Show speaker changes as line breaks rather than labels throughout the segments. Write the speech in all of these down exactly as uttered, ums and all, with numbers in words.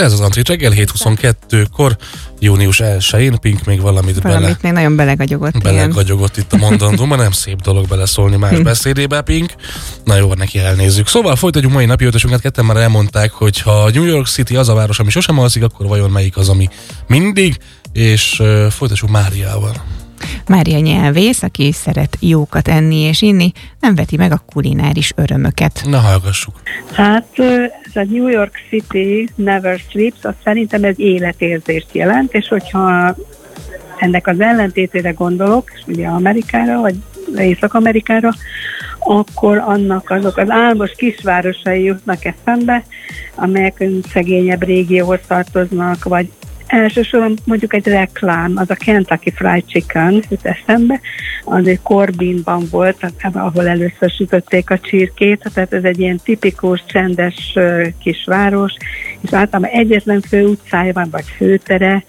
Ez az Antrit reggel hét huszonkettőkor, június elsején, Pink még valamit,
valamit
bele...
még nagyon belegagyogott.
Belegagyogott itt a mondandóban, nem szép dolog beleszólni más beszédébe, Pink. Na jó, neki elnézzük. Szóval folytatjuk mai napi ötösünket, ketten már elmondták, hogy ha New York City az a város, ami sosem alszik, akkor vajon melyik az, ami mindig, és uh, folytassuk Máriával.
Mária nyelvész, aki szeret jókat enni és inni, nem veti meg a kulináris örömöket.
Na, hallgassuk.
Hát ez a New York City never sleeps, az szerintem ez életérzést jelent, és hogyha ennek az ellentétére gondolok, és ugye Amerikára, vagy Észak-Amerikára, akkor annak azok az álmos kisvárosai jutnak eszembe, amelyek szegényebb régióhoz tartoznak, vagy elsősorban mondjuk egy reklám, az a Kentucky Fried Chicken jut eszembe, az egy Corbinban volt, ahol először sütötték a csirkét, tehát ez egy ilyen tipikus, csendes kisváros, és általában egyetlen fő utcája van, vagy főtere,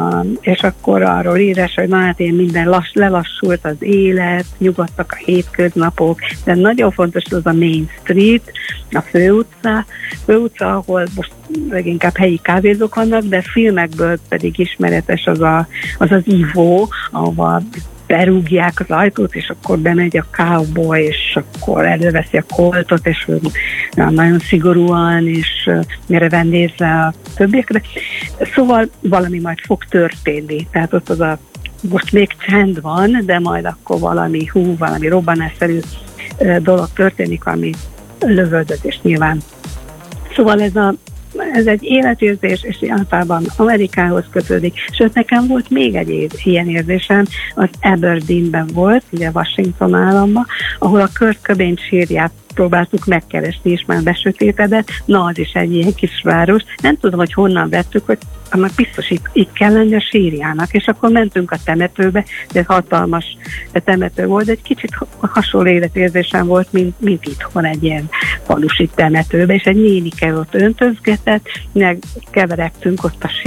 és akkor arról írás, hogy na hát ilyen minden lass, lelassult az élet, nyugodtak a hétköznapok, de nagyon fontos az a Main Street, a főutca, főutca, ahol most leginkább helyi kávézók vannak, de filmekből pedig ismeretes az a, az, az ivó, ahova berúgják az ajtót, és akkor bemegy a cowboy, és akkor előveszi a koltot, és nagyon szigorúan, és mereven néz le a többiekre. Szóval valami majd fog történni. Tehát ott az a, most még csend van, de majd akkor valami hú, valami robbanásszerű dolog történik, ami lövöldözés nyilván. Szóval ez a Ez egy életérzés, és általában Amerikához kötődik. Sőt, nekem volt még egy ilyen érzésem, az Aberdeenben volt, ugye Washington államban, ahol a Kurt Cobain sírját próbáltuk megkeresni, és már besötétedett. Na, az is egy ilyen kisváros. Nem tudom, hogy honnan vettük, hogy annak biztos itt, itt kell lenni a sírjának, és akkor mentünk a temetőbe, de hatalmas temető volt, egy kicsit hasonló életérzésem volt, mint, mint itthon egy ilyen falusi temetőbe, és egy nénike ott öntözgetett, meg keveredtünk ott a